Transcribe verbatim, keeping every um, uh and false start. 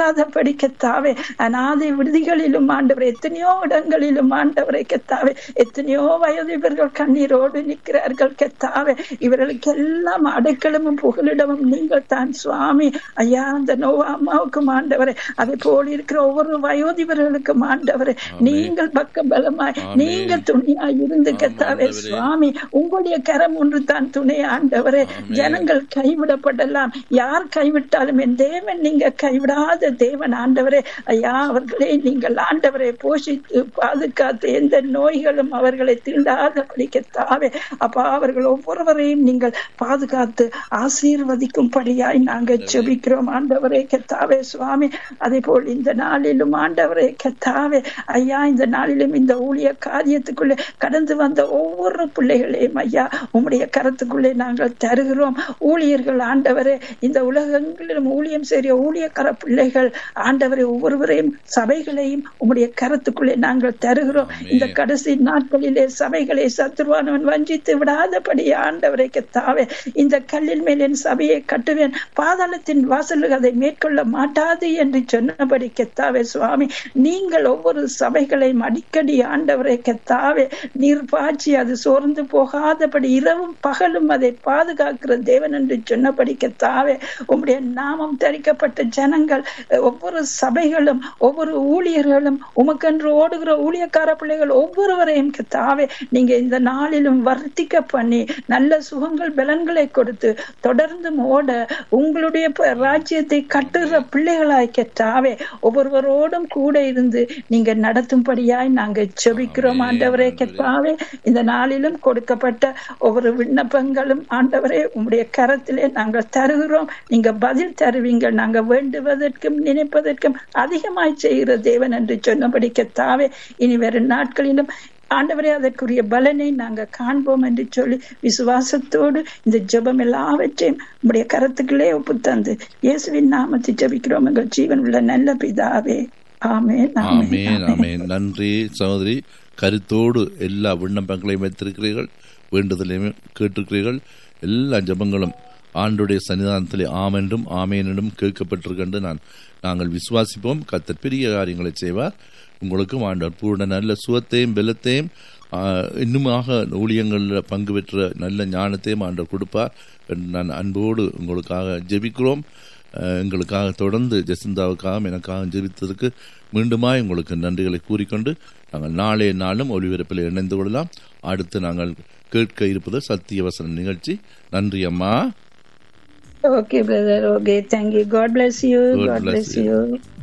பார்க்காதபடி கத்தாவே அநாதை விடுதிகளிலும் ஆண்டவரை எத்தனையோ இடங்களிலும் ஆண்டவரை கத்தாவே எத்தனையோ வயதிவர்கள் கண்ணீரோடு நிற்கிறார்கள் கத்தாவே. இவர்களுக்கு எல்லாம் அடைக்கலமும் புகலிடமும் நீங்கள் தான் சுவாமி. ஐயா அந்த நோவா அம்மாவுக்கும் ஆண்டவரே அதை போல் இருக்கிற ஒவ்வொரு வயோதிபர்களுக்கும் ஆண்டவரே நீங்கள் பக்க பலமாய் நீங்கள் துணையாய் இருந்து கத்தாவே சுவாமி. உங்களுடைய கரம் ஒன்று தான் துணை ஆண்டவரே. ஜனங்கள் கைவிடப்படலாம், யார் கைவிட்டாலும் என் தேவன் நீங்க கைவிடாத தேவன் ஆண்டவரே. ஐயா அவர்களை நீங்கள் ஆண்டவரை போஷித்து பாதுகாத்து எந்த நோய்களும் அவர்களை தீண்டாதபடி கத்தாவே அப்பா அவர்கள் ஒவ்வொருவரையும் நீங்கள் பாதுகாத்து ஆசீர்வதிக்கும்படியாய் நாங்கள் ஜெபிக்கிறோம் ஆண்டவரே கத்தாவே சுவாமி. அதே போல் இந்த நாளிலும் ஆண்டவரே கத்தாவே ஐயா இந்த நாளிலும் இந்த ஊழிய காரியத்துக்குள்ளே கடந்து வந்த ஒவ்வொரு பிள்ளைகளையும் ஐயா உம்முடைய கரத்துக்குள்ளே நாங்கள் தருகிறோம். ஊழியர்கள் ஆண்டவரே இந்த உலகங்களிலும் ஊழியம் செய்ய ஊழியக்கார பிள்ளைகள் ஆண்டவரை ஒவ்வொருவரையும் சபைகளையும் உம்முடைய கரத்துக்குள்ளே நாங்கள் தருகிறோம். இந்த கடைசி நாட்களிலே சபைகளை சத்துருவானவன் வஞ்சித்து விடாதபடி ஆண்டவரை கத்தாவே இந்த கல்லின் மேல் என் சபையை கட்டுவேன், பாதாளத்தின் வாசல்கள் அதை மேற்கொள்ள மாட்டாது என்று சொன்னபடி கத்தாவே சுவாமி. நீங்கள் ஒவ்வொரு சபைகளையும் அடிக்கடி ஆண்டவரை கத்தாவே நீர் பாய்ச்சி அது சோர்ந்து போகாதபடி இரவும் பகலும் அதை பாதுகாக்கிற தேவன் என்று சொன்னபடி கத்தாவே உம்முடைய நாமம் தரிக்கப்பட்ட ஜனங்கள் ஒவ்வொரு சபைகளும் ஒவ்வொரு ஊழியர்களும் உமக்கென்று ஓடுகிற ஊழியக்கார பிள்ளைகள் ஒவ்வொருவரையும் கத்தாவே நீங்க இந்த நாளிலும் வர்த்திக்க பண்ணி நல்ல சுகங்கள் பலன்களை கொடுத்து தொடர்ந்து ஓட உங்களுடைய ராஜ்யத்தை கட்டுகிற பிள்ளைகளாய் கத்தாவே ஒவ்வொருவரோடும் கூட இருந்து நீங்க நடத்தும்படியாய் நாங்கள் ஜெபிக்கிறோம் ஆண்டவரே கத்தாவே. இந்த நாளிலும் கொடுக்கப்பட்ட ஒவ்வொரு விண்ணப்பங்களும் ஆண்டவரே உங்களுடைய கரத்திலே நாங்கள் தருகிறோம். நீங்க பதில் தருவீங்க. நாங்க வேண்டுவதற்கும் நினைப்பதற்கும் அதிகமாய் செய்கிற தேவன் என்று சொன்னபடி கத்தாவே இனி வரும் நாட்களிலும் ஆண்டவரே அதற்குரிய பலனை நாங்க காண்போம் என்று சொல்லி விசுவாசத்தோடு இந்த ஜெபம் எல்லாவற்றையும் உங்களுடைய கரத்துக்களே ஒப்பு தந்து இயேசுவின் நாமத்தை ஜெபிக்கிறோம் எங்கள் ஜீவன் உள்ள நல்ல பிதாவே. ஆமென் ஆமென் ஆமென். நன்றி சகோதரி. கருத்தோடு எல்லா விண்ணப்பங்களையும் வைத்திருக்கிறீர்கள், வேண்டுதலையும் கேட்டிருக்கிறீர்கள். எல்லா ஜெபங்களும் ஆண்டுடைய சன்னிதானத்திலே ஆமென்றும் ஆமேனும் கேட்கப்பட்டிருக்கின்ற நான் நாங்கள் விசுவாசிப்போம். கர்த்தர் பெரிய காரியங்களை செய்வார். உங்களுக்கும் ஆண்டவர் பூர்ண நல்ல சுகத்தையும் பலத்தையும் இன்னுமாக ஊழியங்களில் பங்கு பெற்ற நல்ல ஞானத்தையும் ஆண்டவர் கொடுப்பார் என்று நான் அன்போடு உங்களுக்காக ஜெபிக்கிறோம். எங்களுக்காக தொடர்ந்து ஜெசிந்தாவுக்காக எனக்காக ஜெபித்ததற்கு மீண்டுமாய் உங்களுக்கு நன்றிகளை கூறிக்கொண்டு நாங்கள் நாளைய நாளும் ஒளிபரப்பில் இணைந்து கொள்ளலாம். அடுத்து நாங்கள் கேட்க இருப்பது சத்திய வசன நிகழ்ச்சி. நன்றி அம்மா. Okay brother, okay, thank you. God bless you. God, God bless, bless you. you.